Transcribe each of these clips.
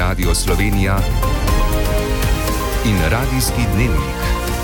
Radio Slovenija in Radijski dnevnik.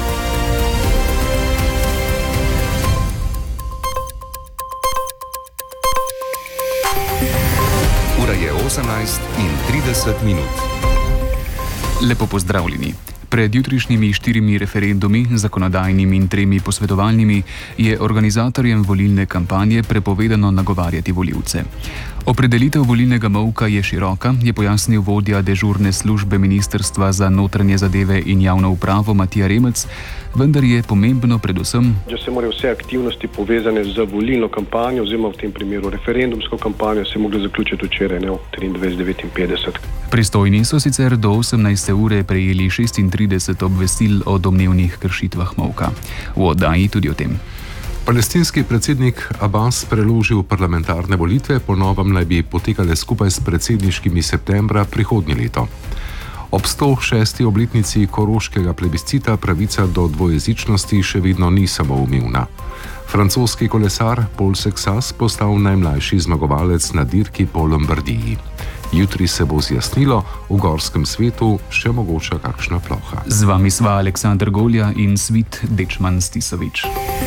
Ura je 18:30. Lepo pozdravljeni. Pred jutrišnjimi 4 referendumi, zakonodajnimi in 3 posvetovalnimi, je organizatorjem volilne kampanje prepovedano nagovarjati volivce. Opredelitev volilnega molka je široka, je pojasnil vodja dežurne službe Ministrstva za notranje zadeve in javno upravo Matija Remec, vendar je pomembno predvsem, da se morajo vse aktivnosti povezane z volilno kampanjo, oziroma v tem primeru referendumsko kampanjo, se mogle zaključiti včeraj, ne, v 23:59. Pristojni so sicer do 18. ure prejeli 36 obvestil o domnevnih kršitvah molka. V oddaji tudi o tem. Palestinski predsednik Abbas preložil parlamentarne volitve, po novem naj bi potekale skupaj s predsedniškimi septembra prihodnje leto. Ob 106. obletnici koroškega plebiscita pravica do dvojezičnosti še vedno ni samoumevna. Francoski kolesar Paul Sexas postal najmlajši zmagovalec na dirki po Lombardiji. Jutri se bo zjasnilo, v gorskem svetu še mogoča kakšna ploha. Z vami sva Aleksandar Golja in Svit Dečman Stisovič.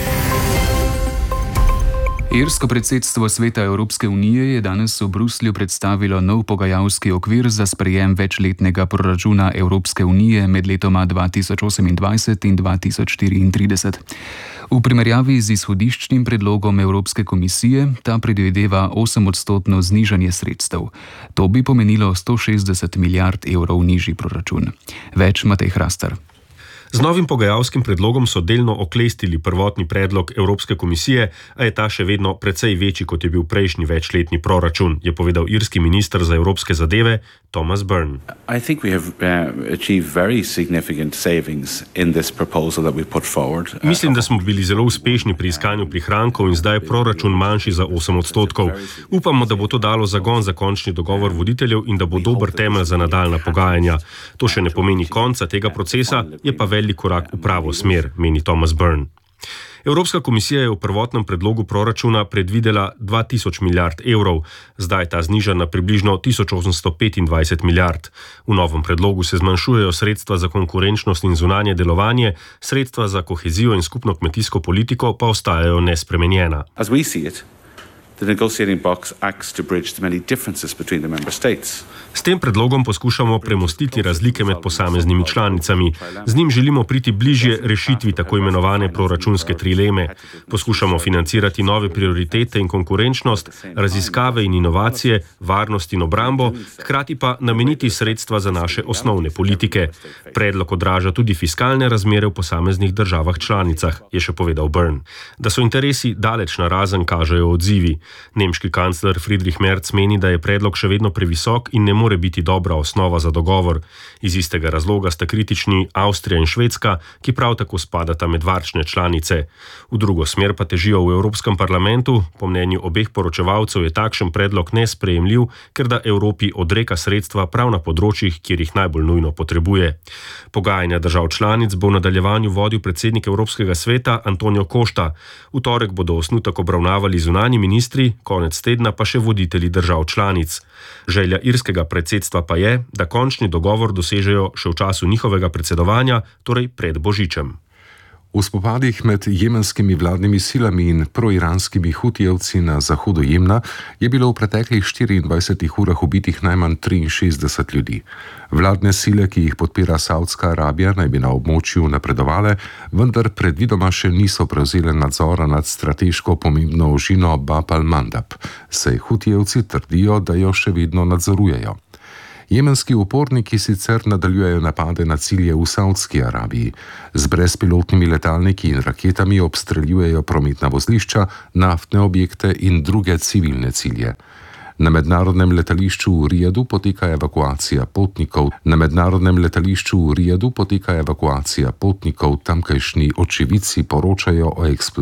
Irsko predsedstvo Sveta Evropske unije je danes v Bruslju predstavilo nov pogajalski okvir za sprejem večletnega proračuna Evropske unije med letoma 2028 in 2034. V primerjavi z izhodiščnim predlogom Evropske komisije ta predvideva 8% znižanje sredstev. To bi pomenilo 160 milijard evrov nižji proračun. Več Matej Hrastar. Z novim pogajalskim predlogom so delno oklestili prvotni predlog Evropske komisije, a je ta še vedno precej večji, kot je bil prejšnji večletni proračun, je povedal irski minister za evropske zadeve Thomas Byrne. Mislim, da smo bili zelo uspešni pri iskanju prihrankov in zdaj je proračun manjši za 8%. Upamo, da bo to dalo zagon za končni dogovor voditeljev in da bo dober temelj za nadaljnja pogajanja. To še ne pomeni konca tega procesa, je pa velik korak v pravo smer, meni Thomas Byrne. Evropska komisija je v prvotnem predlogu proračuna predvidela 2000 milijard evrov, zdaj ta zniža na približno 1825 milijard. V novem predlogu se zmanjšujejo sredstva za konkurenčnost in zunanje delovanje, sredstva za kohezijo in skupno kmetijsko politiko pa ostajajo nespremenjena. S tem predlogom poskušamo premostiti razlike med posameznimi članicami. Z njim želimo priti bližje rešitvi tako imenovane proračunske trileme. Poskušamo financirati nove prioritete in konkurenčnost, raziskave in inovacije, varnost in obrambo, hkrati pa nameniti sredstva za naše osnovne politike. Predlog odraža tudi fiskalne razmere v posameznih državah članicah, je še povedal Byrne. Da so interesi daleč narazen, kažejo odzivi. Nemški kancler Friedrich Merz meni, da je predlog še vedno previsok in ne more biti dobra osnova za dogovor. Iz istega razloga sta kritični Avstrija in Švedska, ki prav tako spadata med varčne članice. V drugo smer pa težijo v Evropskem parlamentu. Po mnenju obeh poročevalcev je takšen predlog nesprejemljiv, ker da Evropi odreka sredstva prav na področjih, kjer jih najbolj nujno potrebuje. Pogajanja držav članic bo v nadaljevanju vodil predsednik Evropskega sveta Antonio Costa. V torek bodo osnutek obravnavali zunanji ministri, konec tedna pa še voditelji držav članic. Želja irskega predsedstva pa je, da končni dogovor dosežejo še v času njihovega predsedovanja, torej pred Božičem. V spopadih med jemenskimi vladnimi silami in proiranskimi hutijevci na zahodu Jemna je bilo v preteklih 24 urah ubitih najmanj 63 ljudi. Vladne sile, ki jih podpira Saudska Arabija, naj bi na območju napredovale, vendar predvidoma še niso prevzele nadzora nad strateško pomembno ožino Bab al-Mandab, saj hutijevci trdijo, da jo še vedno nadzorujejo. Jemenski uporniki sicer nadaljujejo napade na cilje v Saudski Arabiji. Z brezpilotnimi letalniki in raketami obstreljujejo prometna vozlišča, naftne objekte in druge civilne cilje. Na mednarodnem letališču v Rijadu poteka evakuacija potnikov. Tamkajšnji očividci poročajo o eksploziji